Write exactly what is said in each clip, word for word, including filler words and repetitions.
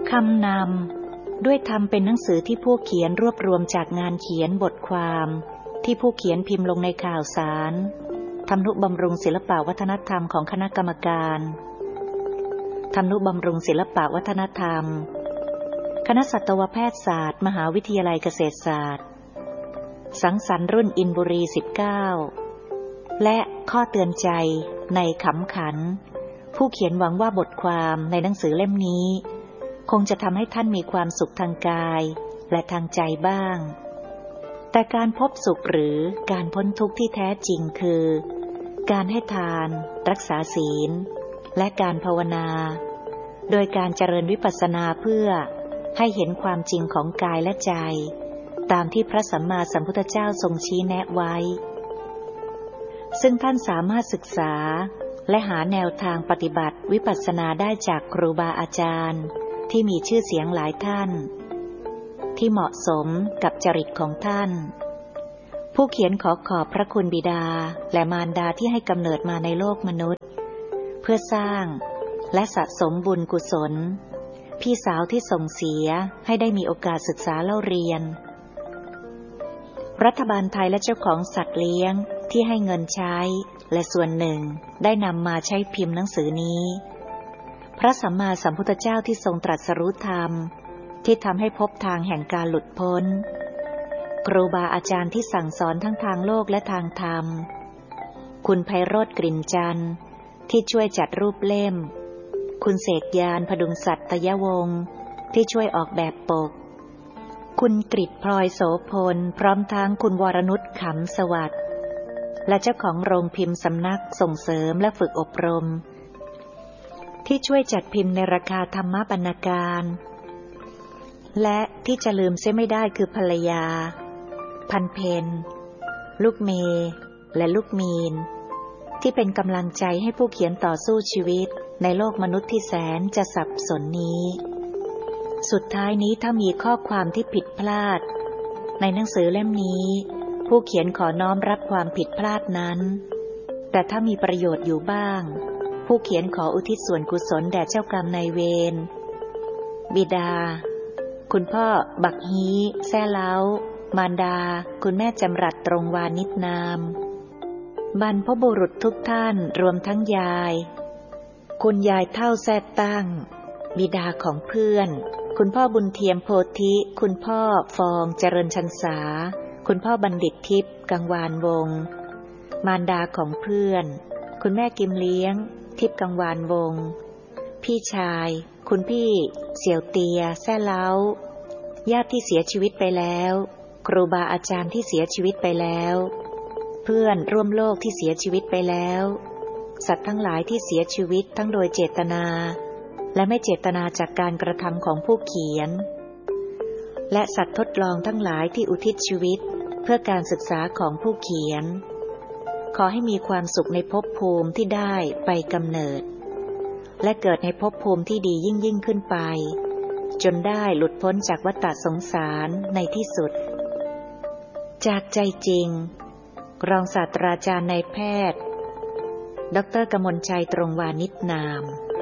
คำนำด้วยทำเป็นหนังสือที่ผู้เขียนรวบรวมจากงานเขียนบทความที่ผู้เขียนพิมพ์ลงในข่าวสารทำนุบำรุงศิลปวัฒนธรรมของคณะกรรมการทำนุบำรุงศิลปวัฒนธรรมคณะสัตวแพทยศาสตร์มหาวิทยาลัยเกษตรศาสตร์สังสรรค์รุ่นอินบุรีสิบเก้าและข้อเตือนใจในขำขันผู้เขียนหวังว่าบทความในหนังสือเล่มนี้คงจะทำให้ท่านมีความสุขทางกายและทางใจบ้างแต่การพบสุขหรือการพ้นทุกข์ที่แท้จริงคือการให้ทานรักษาศีลและการภาวนาโดยการเจริญวิปัสสนาเพื่อให้เห็นความจริงของกายและใจตามที่พระสัมมาสัมพุทธเจ้าทรงชี้แนะไว้ซึ่งท่านสามารถศึกษาและหาแนวทางปฏิบัติวิปัสสนาได้จากครูบาอาจารย์ที่มีชื่อเสียงหลายท่านที่เหมาะสมกับจริตของท่านผู้เขียนขอขอบพระคุณบิดาและมารดาที่ให้กำเนิดมาในโลกมนุษย์เพื่อสร้างและสะสมบุญกุศลพี่สาวที่ส่งเสียให้ได้มีโอกาสศึกษาเล่าเรียนรัฐบาลไทยและเจ้าของสัตว์เลี้ยงที่ให้เงินใช้และส่วนหนึ่งได้นำมาใช้พิมพ์หนังสือนี้พระสัมมาสัมพุทธเจ้าที่ทรงตรัสรู้ธรรมที่ทำให้พบทางแห่งการหลุดพ้นครูบาอาจารย์ที่สั่งสอนทั้งทางโลกและทางธรรมคุณไพโรจน์กลิ่นจันทร์ที่ช่วยจัดรูปเล่มคุณเสกยานพดุงศัตยวงศ์ที่ช่วยออกแบบปกคุณกฤษพลอยโสพลพร้อมทั้งคุณวรนุชขำสวัสดิ์และเจ้าของโรงพิมพ์สำนักส่งเสริมและฝึกอบรมที่ช่วยจัดพิมพ์ในราคาธรรมบรรณาการและที่จะลืมเสียไม่ได้คือภรรยาพันเพนลูกเมย์และลูกมีนที่เป็นกำลังใจให้ผู้เขียนต่อสู้ชีวิตในโลกมนุษย์ที่แสนจะสับสนนี้สุดท้ายนี้ถ้ามีข้อความที่ผิดพลาดในหนังสือเล่มนี้ผู้เขียนขอน้อมรับความผิดพลาดนั้นแต่ถ้ามีประโยชน์อยู่บ้างผู้เขียนขออุทิศส่วนกุศลแด่เจ้ากรรมนายเวรบิดาคุณพ่อบักฮีแซ่เล้ามารดาคุณแม่จำรัดตรงวานิชนามบรรพบุรุษทุกท่านรวมทั้งยายคุณยายเท่าแซ่ตั้งบิดาของเพื่อนคุณพ่อบุญเทียมโพธิคุณพ่อฟองเจริญชันษาคุณพ่อบัณฑิตทิพย์กังวานวงศ์มารดาของเพื่อนคุณแม่กิมเลี้ยงทิพย์กังวานวงศ์พี่ชายคุณพี่เสี่ยวเตียแซ่เล้าญาติที่เสียชีวิตไปแล้วครูบาอาจารย์ที่เสียชีวิตไปแล้วเพื่อนร่วมโลกที่เสียชีวิตไปแล้วสัตว์ทั้งหลายที่เสียชีวิตทั้งโดยเจตนาและไม่เจตนาจากการกระทำของผู้เขียนและสัตว์ทดลองทั้งหลายที่อุทิศชีวิตเพื่อการศึกษาของผู้เขียนขอให้มีความสุขในภพภูมิที่ได้ไปกำเนิดและเกิดในภพภูมิที่ดียิ่งยิ่งขึ้นไปจนได้หลุดพ้นจากวัฏสงสารในที่สุดจากใจจริงรองศาสตราจารย์นายแพทย์ดร.กมลชัยตรงวานิชนาม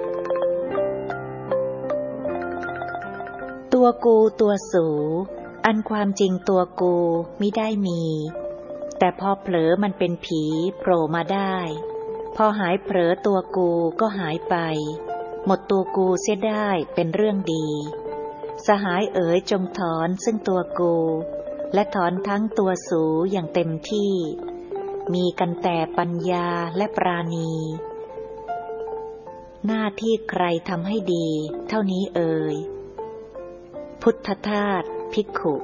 ตัวกูตัวสูอันความจริงตัวกูมิได้มีแต่พอเผลอมันเป็นผีโผล่มาได้พอหายเผลอตัวกูก็หายไปหมดตัวกูเสียได้เป็นเรื่องดีสหายเอ๋ยจงถอนซึ่งตัวกูและถอนทั้งตัวสูอย่างเต็มที่มีกันแต่ปัญญาและปราณีหน้าที่ใครทำให้ดีเท่านี้เอ่ยพุทธทาสภิกขุ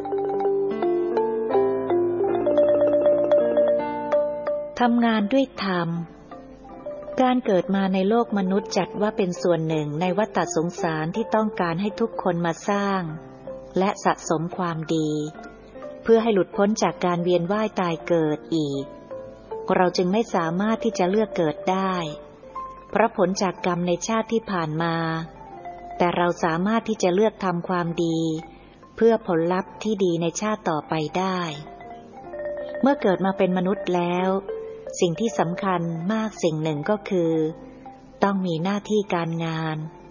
ทำงานด้วยธรรมการเกิดมาในโลกมนุษย์จัดว่าเป็นส่วนหนึ่งในวัฏสงสารที่ต้องการให้ทุกคนมาสร้างและสะสมความดีเพื่อให้หลุดพ้นจากการเวียนว่ายตายเกิดอีกเราจึงไม่สามารถที่จะเลือกเกิดได้เพราะผลจากกรรมในชาติที่ผ่านมาแต่เราสามารถที่จะเลือกทำความดีเพื่อผลลัพธ์ที่ดีในชาติต่อไปได้เมื่อเกิดมาเป็นมนุษย์แล้วสิ่งที่สำคัญมากสิ่งหนึ่งก็คือต้องมีหน้าที่การงาน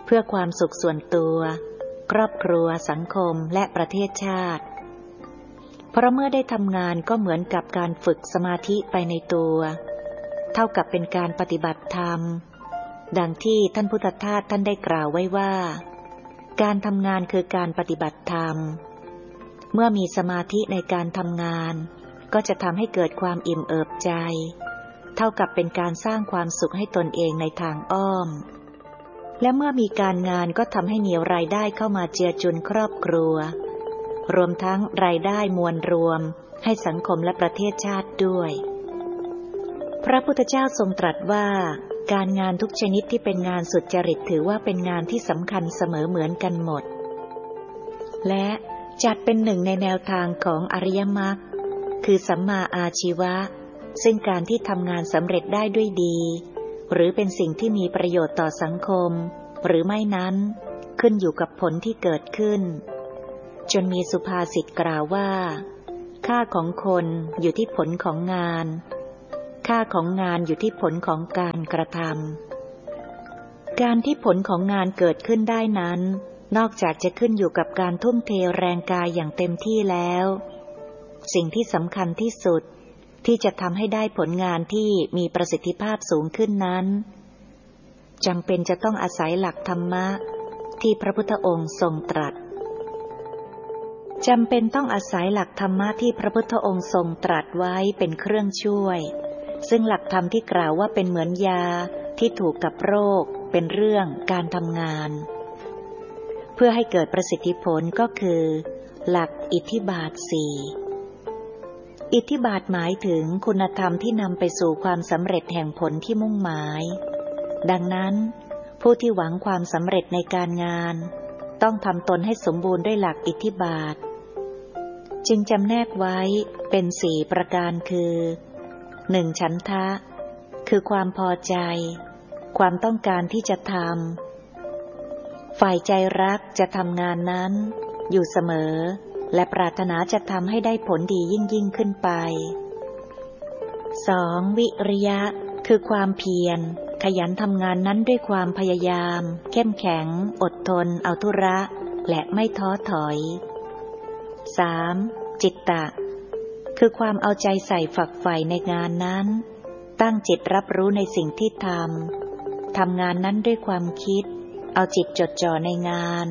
เพื่อความสุขส่วนตัวครอบครัวสังคมและประเทศชาติเพราะเมื่อได้ทำงานก็เหมือนกับการฝึกสมาธิไปในตัวเท่ากับเป็นการปฏิบัติธรรมดังที่ท่านพุทธทาสท่านได้กล่าวไว้ว่าการทำงานคือการปฏิบัติธรรมเมื่อมีสมาธิในการทำงานก็จะทำให้เกิดความอิ่มเอิบใจเท่ากับเป็นการสร้างความสุขให้ตนเองในทางอ้อมและเมื่อมีการงานก็ทำให้มีรายได้เข้ามาเจือจุนครอบครัวรวมทั้งรายได้มวลรวมให้สังคมและประเทศชาติด้วยพระพุทธเจ้าทรงตรัสว่าการงานทุกชนิดที่เป็นงานสุจริตถือว่าเป็นงานที่สำคัญเสมอเหมือนกันหมดและจัดเป็นหนึ่งในแนวทางของอริยมรรคคือสัมมาอาชีวะซึ่งการที่ทำงานสำเร็จได้ด้วยดีหรือเป็นสิ่งที่มีประโยชน์ต่อสังคมหรือไม่นั้นขึ้นอยู่กับผลที่เกิดขึ้นจนมีสุภาษิตกล่าวว่าค่าของคนอยู่ที่ผลของงานค่าของงานอยู่ที่ผลของการกระทำการที่ผลของงานเกิดขึ้นได้นั้นนอกจากจะขึ้นอยู่กับการทุ่มเทแรงกายอย่างเต็มที่แล้วสิ่งที่สำคัญที่สุดที่จะทำให้ได้ผลงานที่มีประสิทธิภาพสูงขึ้นนั้นจำเป็นจะต้องอาศัยหลักธรรมะที่พระพุทธองค์ทรงตรัสจำเป็นต้องอาศัยหลักธรรมะที่พระพุทธองค์ทรงตรัสไว้เป็นเครื่องช่วยซึ่งหลักธรรมที่กล่าวว่าเป็นเหมือนยาที่ถูกกับโรคเป็นเรื่องการทำงานเพื่อให้เกิดประสิทธิผลก็คือหลักอิทธิบาทสี่อิทธิบาทหมายถึงคุณธรรมที่นำไปสู่ความสำเร็จแห่งผลที่มุ่งหมายดังนั้นผู้ที่หวังความสำเร็จในการงานต้องทำตนให้สมบูรณ์ด้วยหลักอิทธิบาทจึงจำแนกไว้เป็นสี่ประการคือหนึ่งฉันทะคือความพอใจความต้องการที่จะทำฝ่ายใจรักจะทำงานนั้นอยู่เสมอและปรารถนาจะทำให้ได้ผลดียิ่งยิ่งขึ้นไปสองวิริยะคือความเพียรขยันทำงานนั้นด้วยความพยายามเข้มแข็งอดทนเอาธุระและไม่ท้อถอยสามจิตตะคือความเอาใจใส่ฝักใฝ่ในงานนั้นตั้งจิตรับรู้ในสิ่งที่ทำทำงานนั้นด้วยความคิดเอาจิตจดจ่อในงาน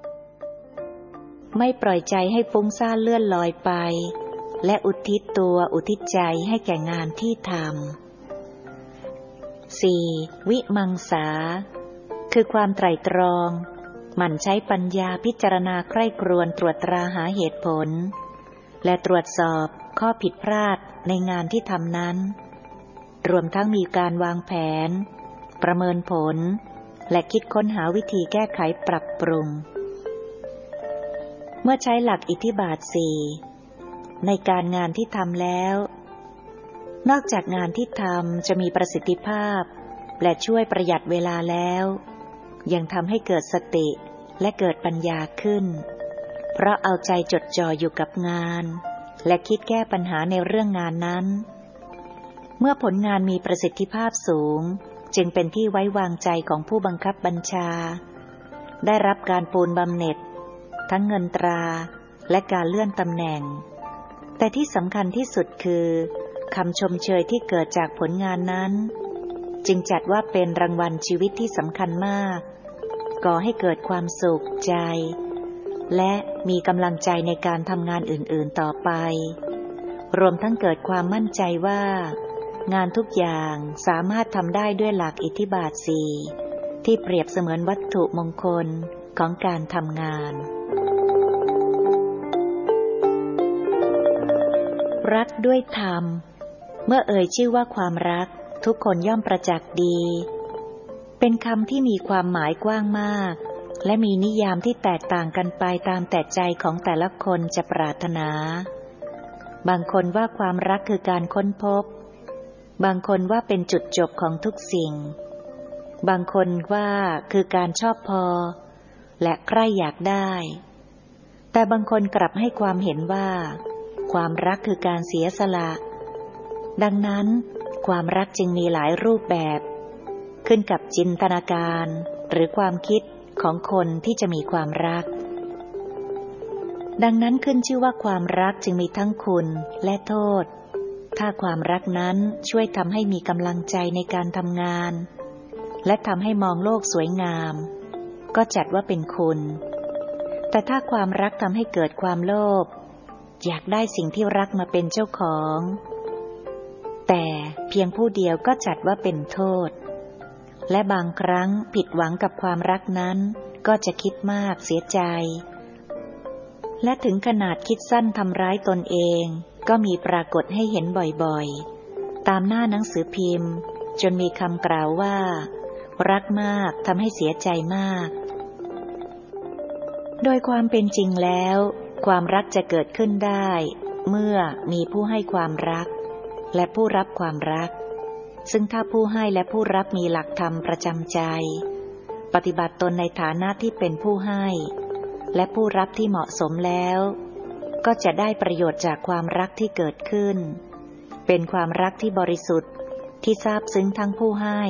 ไม่ปล่อยใจให้ฟุ้งซ่านเลื่อนลอยไปและอุทิศตัวอุทิศใจให้แก่งานที่ทำสี่วิมังสาคือความไตร่ตรองหมั่นใช้ปัญญาพิจารณาใคร่ครวญตรวจตราหาเหตุผลและตรวจสอบข้อผิดพลาดในงานที่ทำนั้นรวมทั้งมีการวางแผนประเมินผลและคิดค้นหาวิธีแก้ไขปรับปรุงเมื่อใช้หลักอิทธิบาทสี่ในการงานที่ทำแล้วนอกจากงานที่ทำจะมีประสิทธิภาพและช่วยประหยัดเวลาแล้วยังทำให้เกิดสติและเกิดปัญญาขึ้นเพราะเอาใจจดจ่ออยู่กับงานและคิดแก้ปัญหาในเรื่องงานนั้นเมื่อผลงานมีประสิทธิภาพสูงจึงเป็นที่ไว้วางใจของผู้บังคับบัญชาได้รับการปูนบำเหน็จทั้งเงินตราและการเลื่อนตำแหน่งแต่ที่สำคัญที่สุดคือคำชมเชยที่เกิดจากผลงานนั้นจึงจัดว่าเป็นรางวัลชีวิตที่สำคัญมากก่อให้เกิดความสุขใจและมีกำลังใจในการทำงานอื่นๆต่อไปรวมทั้งเกิดความมั่นใจว่างานทุกอย่างสามารถทำได้ด้วยหลักอิทธิบาทสี่ที่เปรียบเสมือนวัตถุมงคลของการทำงานรักด้วยธรรมเมื่อเอ่ยชื่อว่าความรักทุกคนย่อมประจักษ์ดีเป็นคำที่มีความหมายกว้างมากและมีนิยามที่แตกต่างกันไปตามแต่ใจของแต่ละคนจะปรารถนาบางคนว่าความรักคือการค้นพบบางคนว่าเป็นจุดจบของทุกสิ่งบางคนว่าคือการชอบพอและใคร่อยากได้แต่บางคนกลับให้ความเห็นว่าความรักคือการเสียสละดังนั้นความรักจึงมีหลายรูปแบบขึ้นกับจินตนาการหรือความคิดของคนที่จะมีความรักดังนั้นขึ้นชื่อว่าความรักจึงมีทั้งคุณและโทษถ้าความรักนั้นช่วยทำให้มีกำลังใจในการทำงานและทำให้มองโลกสวยงามก็จัดว่าเป็นคุณแต่ถ้าความรักทำให้เกิดความโลภอยากได้สิ่งที่รักมาเป็นเจ้าของแต่เพียงผู้เดียวก็จัดว่าเป็นโทษและบางครั้งผิดหวังกับความรักนั้นก็จะคิดมากเสียใจและถึงขนาดคิดสั้นทำร้ายตนเองก็มีปรากฏให้เห็นบ่อยๆตามหน้าหนังสือพิมพ์จนมีคำกล่าวว่ารักมากทำให้เสียใจมากโดยความเป็นจริงแล้วความรักจะเกิดขึ้นได้เมื่อมีผู้ให้ความรักและผู้รับความรักซึ่งถ้าผู้ให้และผู้รับมีหลักธรรมประจำใจปฏิบัติตนในฐานะที่เป็นผู้ให้และผู้รับที่เหมาะสมแล้วก็จะได้ประโยชน์จากความรักที่เกิดขึ้นเป็นความรักที่บริสุทธิ์ที่ซาบซึ้งทั้งผู้ให้